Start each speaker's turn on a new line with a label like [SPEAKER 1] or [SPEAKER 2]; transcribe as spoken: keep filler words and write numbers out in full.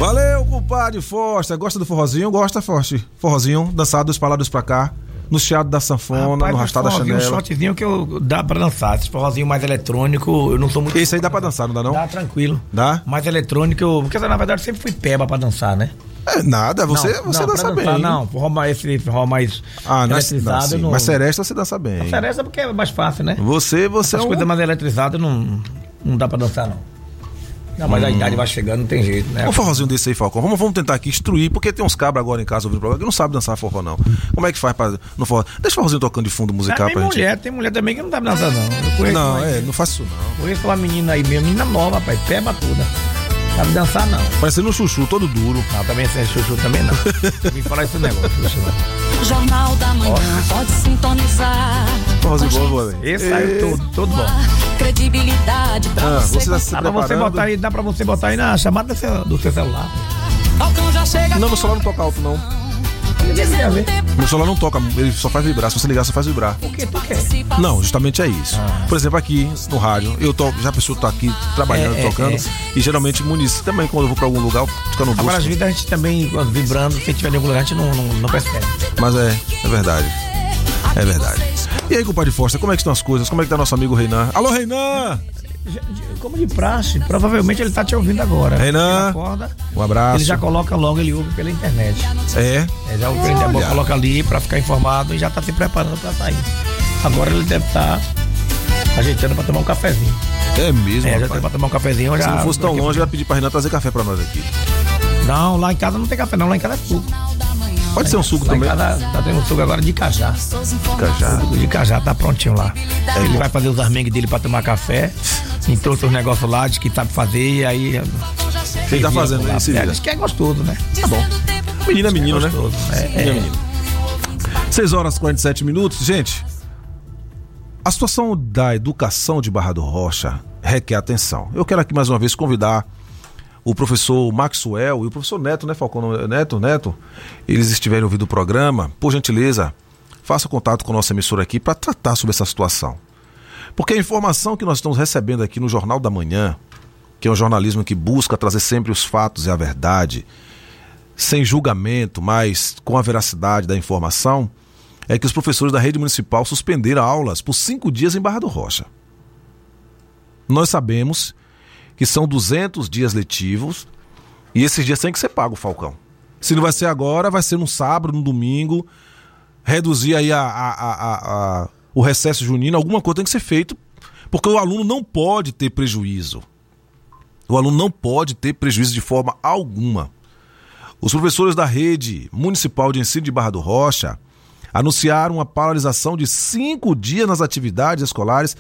[SPEAKER 1] Valeu, compadre Forte. Gosta do forrozinho? Gosta, Forte. Forrozinho, dançado dos palavras pra cá. No chiado da sanfona, rapaz, no arrastar da chanela.
[SPEAKER 2] Um shotzinho que eu dá pra dançar. Esse forrozinho mais eletrônico, eu não sou muito...
[SPEAKER 1] Esse aí dá pra dançar, não dá não?
[SPEAKER 2] Dá, tranquilo.
[SPEAKER 1] Dá?
[SPEAKER 2] Mais eletrônico, eu... porque na verdade eu sempre fui peba pra dançar, né?
[SPEAKER 1] É, nada, você,
[SPEAKER 2] não,
[SPEAKER 1] você
[SPEAKER 2] não,
[SPEAKER 1] dança
[SPEAKER 2] dançar,
[SPEAKER 1] bem.
[SPEAKER 2] Não, forró mais, esse forró mais
[SPEAKER 1] ah,
[SPEAKER 2] eletrizado.
[SPEAKER 1] Não, mas seresta você dança bem.
[SPEAKER 2] Seresta porque é mais fácil, né?
[SPEAKER 1] Você, você
[SPEAKER 2] As
[SPEAKER 1] é um...
[SPEAKER 2] coisas mais eletrizadas não, não dá pra dançar, não. Não, mas hum. a idade vai chegando, não tem jeito, né?
[SPEAKER 1] Um forrozinho desse aí, Falcão. Vamos, vamos tentar aqui instruir, porque tem uns cabras agora em casa ouvindo o programa que não sabe dançar forró, não. Como é que faz pra, no forró? Deixa o forrozinho tocando de fundo musical
[SPEAKER 2] tem
[SPEAKER 1] pra
[SPEAKER 2] mulher,
[SPEAKER 1] gente.
[SPEAKER 2] Tem mulher também que não sabe dançar, não. Eu conheço,
[SPEAKER 1] não,
[SPEAKER 2] mas...
[SPEAKER 1] é, não faz isso, não.
[SPEAKER 2] Conheço uma menina aí mesmo, menina nova, rapaz, peba toda. Sabe dançar, não.
[SPEAKER 1] Parecendo um chuchu, todo duro.
[SPEAKER 2] Não, também sem chuchu também não. Me fala esse negócio, chuchu não.
[SPEAKER 3] Jornal da Manhã, oh. Pode sintonizar.
[SPEAKER 1] Forrozinho bom, velho.
[SPEAKER 2] Esse saiu todo, todo bom.
[SPEAKER 3] Credibilidade pra
[SPEAKER 1] ah,
[SPEAKER 3] você.
[SPEAKER 1] você tá se
[SPEAKER 2] dá, pra você botar aí, dá pra você botar aí na chamada do seu, do seu celular.
[SPEAKER 1] Não, meu celular não toca alto, não. Meu celular não toca, ele só faz vibrar. Se você ligar, só faz vibrar.
[SPEAKER 2] O que tu quer?
[SPEAKER 1] Não, justamente é isso. Ah. Por exemplo, aqui no rádio, eu tô, já a pessoa tá aqui trabalhando, é, tocando. É, é. E geralmente munici também, quando eu vou pra algum lugar, fica no bolso.
[SPEAKER 2] Agora, às vezes a gente também, vibrando, se tiver em algum lugar, a gente não, não, não percebe.
[SPEAKER 1] Mas é, é verdade. É verdade. E aí, compadre Força, como é que estão as coisas? Como é que tá nosso amigo Reinan? Alô, Reinan!
[SPEAKER 2] Como de praxe, provavelmente ele tá te ouvindo agora.
[SPEAKER 1] Reinan,
[SPEAKER 2] acorda,
[SPEAKER 1] um abraço.
[SPEAKER 2] Ele já coloca logo, ele ouve pela internet.
[SPEAKER 1] É?
[SPEAKER 2] É, já ouve pela internet, coloca ali pra ficar informado e já tá se preparando pra sair. Agora ele deve estar tá ajeitando pra tomar um cafezinho.
[SPEAKER 1] É mesmo,
[SPEAKER 2] É,
[SPEAKER 1] rapaz.
[SPEAKER 2] já tem pra tomar um cafezinho.
[SPEAKER 1] Se
[SPEAKER 2] já,
[SPEAKER 1] não fosse tão longe, eu ia pedir pra Reinan trazer café pra nós aqui.
[SPEAKER 2] Não, lá em casa não tem café não, lá em casa é suco.
[SPEAKER 1] Pode ser um suco
[SPEAKER 2] lá
[SPEAKER 1] também?
[SPEAKER 2] Em casa tá tendo um suco agora de cajá.
[SPEAKER 1] Cajá.
[SPEAKER 2] O de cajá tá prontinho lá. É, ele vai fazer os armengues dele pra tomar café. Entrou os negócios lá, de que sabe fazer, e aí.
[SPEAKER 1] Quem tá fazendo
[SPEAKER 2] lá,
[SPEAKER 1] esse
[SPEAKER 2] é, diz que é gostoso, né?
[SPEAKER 1] Tá bom. Menina, menino,
[SPEAKER 2] é
[SPEAKER 1] né?
[SPEAKER 2] Gostoso. É,
[SPEAKER 1] menina,
[SPEAKER 2] é.
[SPEAKER 1] menino. seis horas e quarenta e sete minutos, gente. A situação da educação de Barra do Rocha requer atenção. Eu quero aqui mais uma vez convidar o professor Maxwell e o professor Neto, né, Falcão? Neto, Neto, eles estiverem ouvindo o programa, por gentileza, faça contato com a nossa emissora aqui para tratar sobre essa situação. Porque a informação que nós estamos recebendo aqui no Jornal da Manhã, que é um jornalismo que busca trazer sempre os fatos e a verdade, sem julgamento, mas com a veracidade da informação, é que os professores da rede municipal suspenderam aulas por cinco dias em Barra do Rocha. Nós sabemos que são duzentos dias letivos e esses dias têm que ser pago, Falcão. Se não vai ser agora, vai ser no sábado, no domingo, reduzir aí a, a, a, a, o recesso junino, alguma coisa tem que ser feito, porque o aluno não pode ter prejuízo. O aluno não pode ter prejuízo de forma alguma. Os professores da rede municipal de ensino de Barra do Rocha anunciaram uma paralisação de cinco dias nas atividades escolares